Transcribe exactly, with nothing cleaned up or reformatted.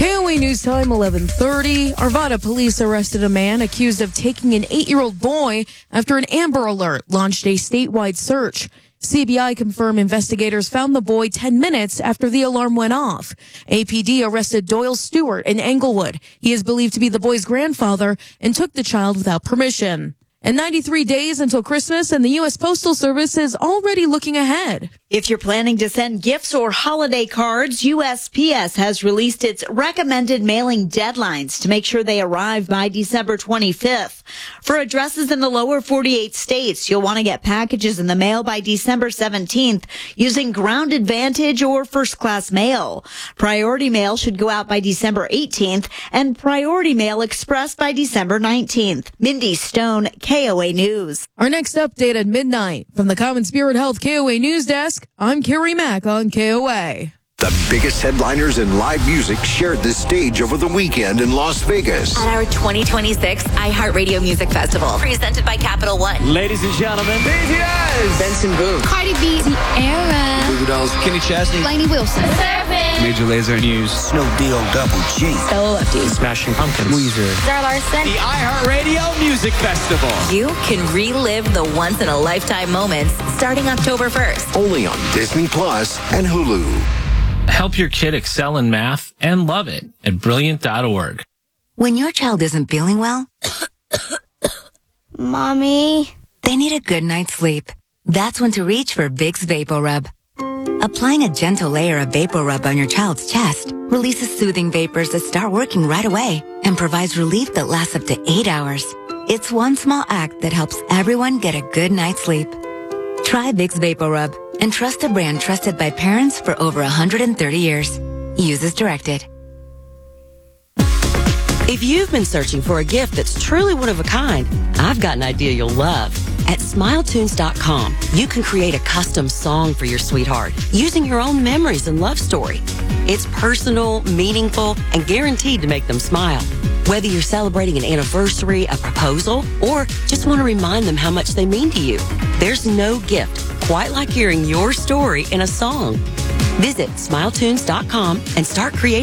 K O A News Time, eleven thirty. Arvada police arrested a man accused of taking an eight-year-old boy after an Amber Alert launched a statewide search. C B I confirmed investigators found the boy ten minutes after the alarm went off. A P D arrested Doyle Stewart in Englewood. He is believed to be the boy's grandfather and took the child without permission. And ninety-three days until Christmas, and the U S Postal Service is already looking ahead. If you're planning to send gifts or holiday cards, U S P S has released its recommended mailing deadlines to make sure they arrive by December twenty-fifth. For addresses in the lower forty-eight states, you'll want to get packages in the mail by December seventeenth using Ground Advantage or First Class Mail. Priority Mail should go out by December eighteenth and Priority Mail Express by December nineteenth. Mindy Stone, K O A News. Our next update at midnight from the Common Spirit Health K O A News Desk. I'm Carrie Mack on K O A. The biggest headliners in live music shared the stage over the weekend in Las Vegas. At our twenty twenty-six iHeartRadio Music Festival, presented by Capital One. Ladies and gentlemen, B T S, Benson Boone, Cardi B, Ciara, Goo Goo Dolls, Kenny Chesney, Lainey Wilson, Major Lazer News, Snow Deal Double G, Stella Lefty, Smashing Pumpkins, Weezer, Zara Larson. The iHeartRadio Music Festival. You can relive the once-in-a-lifetime moments starting October first. only on Disney Plus and Hulu. Help your kid excel in math and love it at brilliant dot org. When your child isn't feeling well, Mommy. they need a good night's sleep. That's when to reach for Vicks VapoRub. Applying a gentle layer of VapoRub on your child's chest releases soothing vapors that start working right away and provides relief that lasts up to eight hours. It's one small act that helps everyone get a good night's sleep. Try Vicks VapoRub and trust a brand trusted by parents for over one hundred thirty years. Use as directed. If you've been searching for a gift that's truly one of a kind, I've got an idea you'll love. At Smile Tunes dot com, you can create a custom song for your sweetheart using your own memories and love story. It's personal, meaningful, and guaranteed to make them smile. Whether you're celebrating an anniversary, a proposal, or just want to remind them how much they mean to you, there's no gift quite like hearing your story in a song. Visit Smile Tunes dot com and start creating